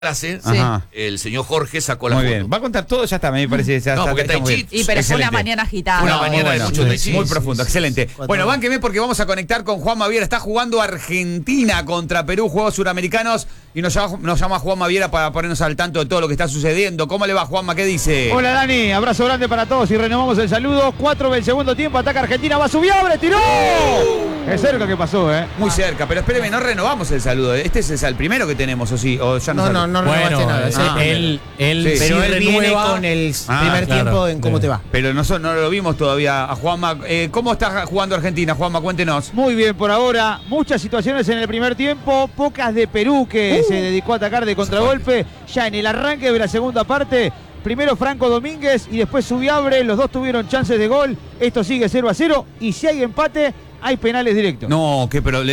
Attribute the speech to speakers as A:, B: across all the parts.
A: clase,
B: Sí.
A: el señor Jorge sacó la
B: Muy
A: foto.
B: bien. Va a contar todo, ya está, me parece. Ya
A: No,
B: está,
A: porque
B: estamos
A: Tai
B: bien.
A: Chi.
C: Y pero fue
B: Excelente.
C: una mañana agitada.
A: Una mañana
B: Muy
A: de mucho Tai Chi.
B: muy profundo, excelente. Bueno,
D: horas.
B: bánqueme porque vamos a conectar con Juan Maviera. Está jugando Argentina contra Perú, Juegos Suramericanos. Y nos llama Juan Maviera para ponernos al tanto de todo lo que está sucediendo. ¿Cómo le va, Juanma? ¿Qué dice?
E: Hola Dani, abrazo grande para todos y renovamos el saludo. 4 del segundo tiempo, ataca Argentina, va a subir, abre, tiró. Es cerca que pasó,
B: Muy cerca, pero espéreme, no renovamos el saludo. Este es el primero que tenemos, ¿o sí? ¿O ya
D: No renovaste nada.
B: él
D: Sí, pero él viene con el primer tiempo en cómo te va.
B: Pero no lo vimos todavía a Juanma. ¿Cómo está jugando Argentina, Juanma? Cuéntenos.
E: Muy bien por ahora, muchas situaciones en el primer tiempo, pocas de Perú que se dedicó a atacar de contragolpe. Ya en el arranque de la segunda parte, primero Franco Domínguez y después Subiabre, los dos tuvieron chances de gol. Esto sigue 0-0 y si hay empate, hay penales directos.
B: No,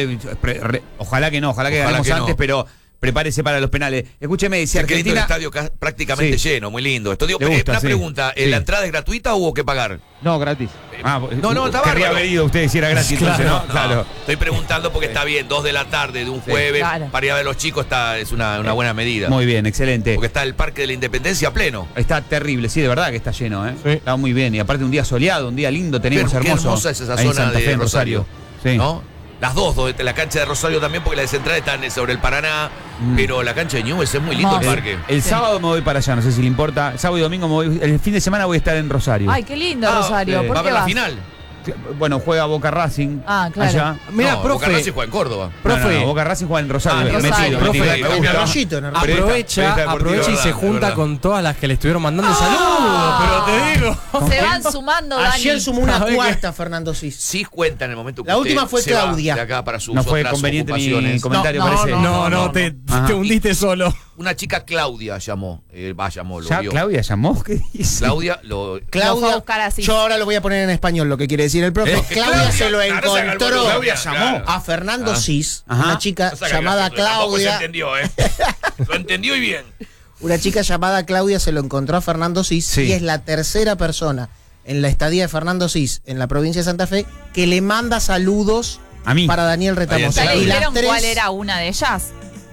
B: ojalá que no, ojalá que ganemos antes, pero prepárese para los penales. Escúcheme, si
A: Argentina, el
B: Argentina...
A: estadio prácticamente lleno, muy lindo. Esto, digo,
B: Le gusta,
A: una
B: sí.
A: pregunta,
B: Sí.
A: ¿la entrada es gratuita o hubo que pagar?
E: No, gratis.
A: No, está
B: querría
A: bárbaro.
B: haber ido usted si era gratis, entonces, ¿no? Claro.
A: Estoy preguntando porque está bien, 2 de la tarde de un jueves,
C: Claro.
A: para ir a ver a los chicos es una buena medida.
B: Muy bien, excelente.
A: Porque está el Parque de la Independencia pleno.
B: Está terrible, sí, de verdad que está lleno, ¿eh?
E: Sí.
B: Está muy bien. Y aparte un día soleado, un día lindo, tenemos
A: Pero qué
B: hermoso.
A: hermosa es esa
B: ahí en
A: zona
B: Santa
A: de
B: Fe, en
A: Rosario.
B: Sí.
A: ¿No? Las dos, la cancha de Rosario también, porque las centrales están sobre el Paraná, pero la cancha de Newell's es muy lindo el
C: Hermoso.
A: parque.
B: El sábado me voy para allá, no sé si le importa. Sábado y domingo me voy. El fin de semana voy a estar en Rosario.
C: Ay, qué lindo, Rosario.
B: sí.
C: ¿Por
A: ¿Va a
C: qué
A: ver la
C: vas?
A: final?
B: Bueno, juega Boca Racing.
C: Ah, claro.
B: Allá.
D: Mirá,
A: no,
D: profe.
A: Boca Racing juega en Córdoba.
B: No, Boca Racing juega en Rosario.
C: Ah, en Rosario.
B: Metido,
A: Profe,
B: me gusta.
D: Arroyito, en Arroyito.
F: Aprovecha y se junta
A: verdad.
F: con todas las que le estuvieron mandando saludos, pero te digo.
C: Se van sumando, Dani.
D: Ayer sumó una
F: A ver
D: cuarta Fernando Cis.
A: Sí cuenta en el momento que
D: La
A: usted
D: última fue
A: se va
D: Claudia.
A: de acá para sus
B: No fue
A: otras
B: conveniente mi
A: ocupaciones.
B: comentario,
C: No,
B: parece.
F: No,
B: Ajá.
F: te hundiste solo.
A: Una chica Claudia llamó, lo
B: ¿Ya
A: vio.
B: Claudia llamó? ¿Qué dice?
A: Claudia
C: Lo fue a
D: Claudia,
C: buscar así.
D: yo ahora lo voy a poner en español, lo que quiere decir el profe.
A: Es que
D: Claudia se lo
A: claro, se
D: encontró.
A: agarró, Claudia llamó.
D: A Fernando Cis,
B: Ajá.
D: una chica
A: No saca
D: llamada
A: gracia, tampoco se
D: Claudia.
A: entendió, Lo entendió y bien.
D: Una chica llamada Claudia se lo encontró a Fernando Cis
B: Sí.
D: y es la tercera persona en la estadía de Fernando Cis en la provincia de Santa Fe que le manda saludos
B: A mí.
D: para Daniel Retamoso.
C: ¿Ya le
A: Y
D: las
C: dijeron
D: tres-
C: cuál era una de ellas?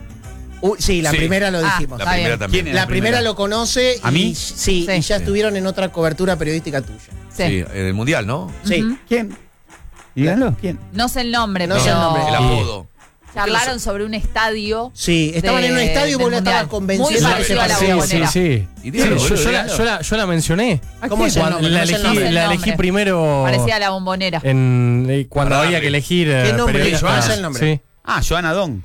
D: Sí, la
A: Sí.
D: primera lo
C: Ah,
D: dijimos.
A: La
C: Está
A: primera
C: bien.
A: también.
B: ¿Quién es?
D: La primera lo conoce.
B: ¿A
D: y,
B: mí?
D: Sí,
C: Sí.
D: y ya estuvieron en otra cobertura periodística tuya.
C: Sí.
A: Sí, en el Mundial, ¿no?
D: Sí.
C: Ujú.
B: ¿Quién? Díganlo, ¿quién?
C: No sé el nombre,
D: No
C: pero
D: sé el nombre.
A: El apodo.
C: charlaron sobre un estadio.
D: Sí, estaban
C: De-
D: en un estadio y
C: del
D: vos la
C: Mundial.
D: estabas convenciendo
C: Muy
D: que se
C: parecido a la
D: parecía.
C: Bombonera.
F: Sí.
A: Y dígalo,
F: Sí,
A: boludo,
F: yo la mencioné.
D: ¿Cómo es el
F: Cuando
D: nombre?
F: la
D: No sé el
F: elegí,
D: nombre.
F: la
C: el
F: elegí
C: nombre.
F: primero
C: Parecía a la Bombonera.
F: cuando
A: Para
F: había
A: darle.
F: que elegir
D: ¿Qué nombre?
F: periodistas.
D: No sé el nombre.
F: Sí,
B: Ah, Joana Don.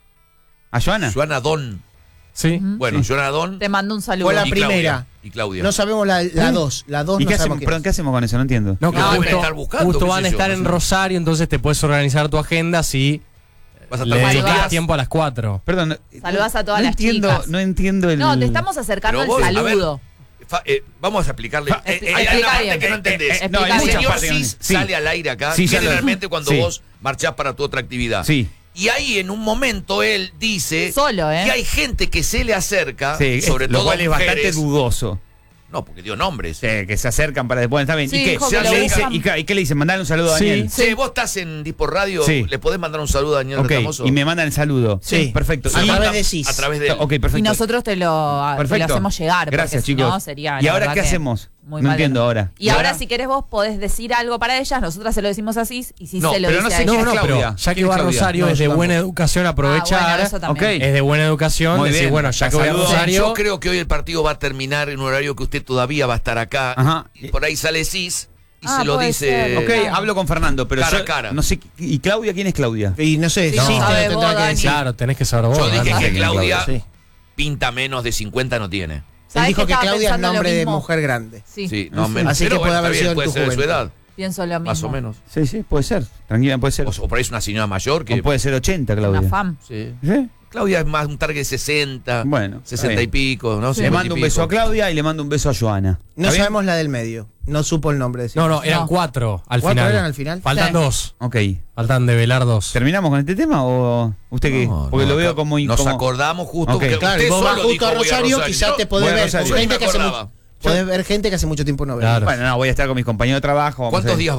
B: ¿A Joana?
A: Joana Don.
F: sí.
A: Bueno, Joana Don
C: Te mando un saludo.
D: Fue la
A: y
D: primera.
A: Claudia. Y Claudia.
D: No sabemos la dos. La dos
B: ¿Y
D: no
B: qué
D: sabemos
B: hacemos,
D: quién
B: perdón,
D: es.
B: qué hacemos con eso? No entiendo.
F: No, que
A: No, deben
F: justo,
A: estar buscando,
F: justo
A: qué
F: van a
A: sé yo,
F: estar
A: no
F: en
A: sé.
F: Rosario, entonces te puedes organizar tu agenda si
A: Vas a
F: le
A: estar
C: Saludás.
F: dedicas
A: dedicas
F: tiempo a las 4.
B: Perdón.
C: Saludás a todas
B: no
C: las
B: entiendo,
C: chicas.
B: No entiendo el...
C: No, te estamos acercando
A: Pero
C: el
A: vos, a ver,
C: saludo.
A: Vamos a explicarle. Hay
C: explica
A: una parte
C: bien.
A: que no entendés.
C: No, hay
A: el
C: muchas
A: señor
B: partes que no-
A: Cis
B: sí.
A: sale al aire acá,
B: Sí, ya lo-
A: generalmente cuando
B: sí.
A: vos marchás para tu otra actividad.
B: Sí.
A: Y ahí en un momento él dice
C: Solo, ¿eh?
A: que hay gente que se le acerca,
B: Sí,
A: sobre
B: lo
A: todo
B: cual es bastante
A: mujeres.
B: dudoso.
A: No, porque dio nombres.
B: Que se acercan para después, está bien.
C: Sí,
B: ¿Y qué?
C: dijo
A: que
B: ¿Y
A: lo
B: le dice-
C: buscan.
B: ¿Y qué le dicen? Mandar un saludo a
F: Sí.
B: Daniel.
A: Si vos estás en Dispo Radio,
B: Sí.
A: ¿le podés mandar un saludo a Daniel
B: Ok,
A: Retamoso?
B: y me mandan el saludo.
D: Sí.
B: Perfecto.
D: A
B: Y-
D: través de Cis.
A: A través de él.
B: Ok, perfecto.
C: Y nosotros te lo hacemos llegar.
B: Gracias,
C: porque si
B: chicos.
C: no, sería,
B: ¿Y
C: la
B: ahora
C: verdad
B: qué
C: que
B: hacemos?
C: muy
B: No
C: mal.
B: entiendo ahora.
C: Y ahora, si querés vos, podés decir algo para ellas. Nosotras se lo decimos así y si
A: No,
C: se lo
B: pero
C: dice
B: no
C: a
B: sé
C: ellas.
B: quién
F: No,
B: es
F: no, pero
B: Claudia.
F: ya que
B: ¿Quién es
F: va a
B: Claudia?
F: Rosario
D: No,
F: es de
D: yo
F: buena
D: tampoco.
F: educación aprovechar.
C: bueno, eso también.
B: Ok.
F: Es de buena educación
B: Muy
F: decir,
B: bien.
F: bueno, ya que voy a
B: Saludos.
F: Rosario.
A: Yo creo que hoy el partido va a terminar en un horario que usted todavía va a estar acá.
B: Ajá.
A: Y por ahí sale Cis y
C: Ah,
A: se lo
C: puede
A: dice.
C: ser.
B: Ok,
C: Claro.
B: hablo con Fernando, pero
A: Cara
B: yo
A: a cara.
B: no sé. ¿Y Claudia quién es Claudia?
D: Y no sé,
C: Sí,
D: sí,
C: no
D: te
C: sabe
D: lo
C: vos,
D: tendrá que
C: Dani.
D: decir.
F: Claro, tenés que saber vos.
A: Yo dije
F: Dani.
A: que Claudia
D: Sí.
A: pinta menos de 50 no tiene.
D: Él
C: ¿Sabés
D: dijo
C: que
D: que
C: estaba
D: Claudia es
C: pensando lo
D: nombre de
C: mismo?
D: mujer grande.
C: Sí,
A: Sí, no, menos.
D: Así que
A: Pero
D: puede
A: bueno,
D: haber
A: está
D: sido
A: bien,
D: en tu
A: puede ser de su
D: juventud.
A: edad,
C: pienso lo mismo.
A: más o menos.
B: Sí, sí, puede ser. Tranquila, puede ser.
A: O por ahí es una señora mayor que.
B: O puede ser 80, Claudia.
C: Una fam.
A: Sí.
B: ¿Sí?
A: Claudia es más un target 60,
B: Bueno,
A: 60
B: está
A: y
B: bien.
A: pico, ¿no?
B: Le
A: 50 y
B: mando un beso
A: pico.
B: a Claudia y le mando un beso a Joana.
D: No
B: ¿Está bien?
D: sabemos la del medio. No supo el nombre.
F: No, no, eran
C: No.
F: 4 al
D: ¿Cuatro
F: final.
D: eran al final?
F: Faltan
C: Sí.
F: 2.
B: Ok.
F: Faltan de velar 2.
B: ¿Terminamos con este tema o usted qué?
A: No,
B: Porque
A: no,
B: lo veo
A: acá
B: como...
A: Nos
B: como-
A: acordamos justo
B: Ok.
A: que
D: Claro,
A: usted
D: vos vas
A: solo
D: justo
A: dijo
D: a
A: voy
D: Rosario, quizás te podés
B: Voy a
D: ver
B: Rosario.
D: gente que hace
A: acordaba.
D: podés ver gente que hace mucho tiempo no ve.
F: Claro.
B: Bueno, no, voy a estar con mis compañeros de trabajo. vamos a
A: ¿Cuántos
B: ver.
A: días va?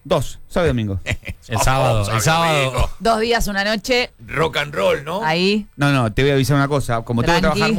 B: 2, sábado y domingo.
F: El sábado, el sábado.
A: domingo.
C: 2 días, una noche,
A: Rock and roll, ¿no?
C: ahí.
B: No, te voy a avisar una cosa. Como tengo que
C: Tranqui.
B: trabajar